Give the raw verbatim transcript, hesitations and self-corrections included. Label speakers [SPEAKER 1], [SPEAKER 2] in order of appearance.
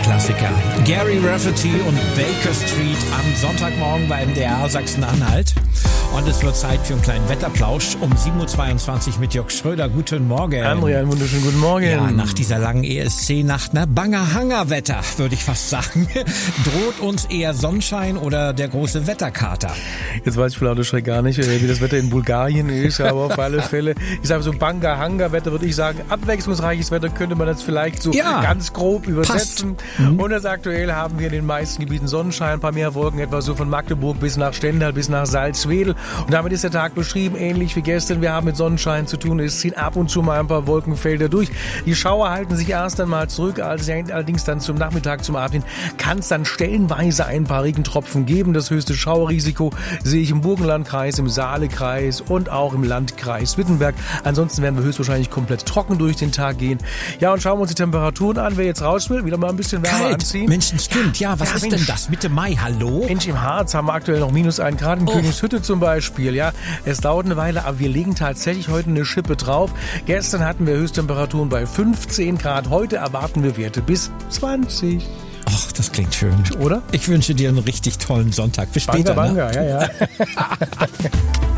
[SPEAKER 1] Klassiker. Gary Rafferty und Baker Street am Sonntagmorgen bei M D R Sachsen-Anhalt. Und es wird Zeit für einen kleinen Wetterplausch um sieben Uhr zweiundzwanzig mit Jörg Schröder. Guten Morgen.
[SPEAKER 2] André, einen wunderschönen guten Morgen.
[SPEAKER 1] Ja, nach dieser langen E S C-Nacht, ne, banger Hangerwetter, würde ich fast sagen. Droht uns eher Sonnenschein oder der große Wetterkater?
[SPEAKER 2] Jetzt weiß ich von lauter Schreck gar nicht, wie das Wetter in Bulgarien ist, aber auf alle Fälle, ich sage so banger Hangerwetter, würde ich sagen, abwechslungsreiches Wetter könnte man das vielleicht so
[SPEAKER 1] ja,
[SPEAKER 2] ganz grob übersetzen.
[SPEAKER 1] Mhm.
[SPEAKER 2] Und das aktuell haben wir in den meisten Gebieten Sonnenschein, ein paar mehr Wolken, etwa so von Magdeburg bis nach Stendal, bis nach Salzwedel. Und damit ist der Tag beschrieben, ähnlich wie gestern. Wir haben mit Sonnenschein zu tun. Es ziehen ab und zu mal ein paar Wolkenfelder durch. Die Schauer halten sich erst einmal zurück. Allerdings dann zum Nachmittag, zum Abend hin, kann es dann stellenweise ein paar Regentropfen geben. Das höchste Schauerrisiko sehe ich im Burgenlandkreis, im Saalekreis und auch im Landkreis Wittenberg. Ansonsten werden wir höchstwahrscheinlich komplett trocken durch den Tag gehen. Ja, und schauen wir uns die Temperaturen an. Wer jetzt raus will, wieder mal ein bisschen wärmer
[SPEAKER 1] Kalt.
[SPEAKER 2] anziehen.
[SPEAKER 1] Menschenskind, ja, was
[SPEAKER 2] ja,
[SPEAKER 1] ist
[SPEAKER 2] Mensch.
[SPEAKER 1] denn das? Mitte Mai, hallo?
[SPEAKER 2] Mensch, im Harz haben wir aktuell noch minus ein Grad, in
[SPEAKER 1] oh.
[SPEAKER 2] Königshütte zum Beispiel. Ja, es dauert eine Weile, aber wir legen tatsächlich heute eine Schippe drauf. Gestern hatten wir Höchsttemperaturen bei fünfzehn Grad. Heute erwarten wir Werte bis zwanzig.
[SPEAKER 1] Ach, das klingt schön.
[SPEAKER 2] Oder?
[SPEAKER 1] Ich wünsche dir einen richtig tollen Sonntag. Bis später.
[SPEAKER 2] Banga, banga,
[SPEAKER 1] ne?
[SPEAKER 2] ja, ja.